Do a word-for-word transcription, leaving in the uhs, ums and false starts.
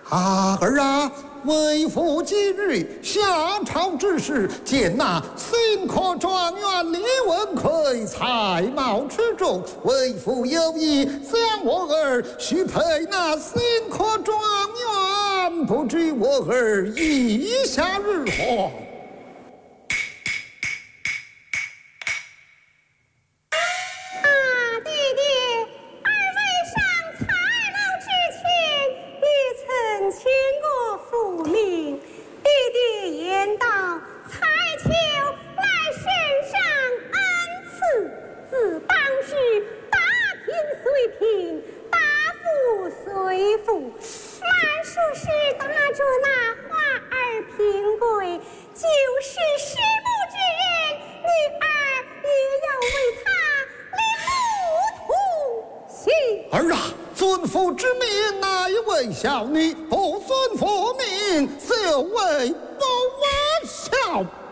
啊儿啊，为父今日下朝之时，见那新科状元李文奎才貌出众，为父有意将我儿许配那新科状元，不知我儿意下如何？儿啊，尊父之命乃为孝女，不尊父命，则为不为孝。